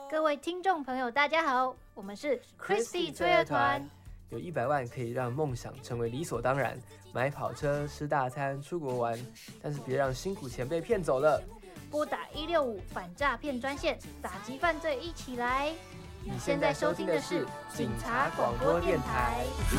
各位听众朋友，大家好，我们是 Christy 追儿团。 有100万可以让梦想成为理所当然，买跑车、吃大餐、出国玩，但是别让辛苦钱被骗走了。 拨打165反诈骗专线，打击犯罪一起来。你现在收听的是警察广播电台。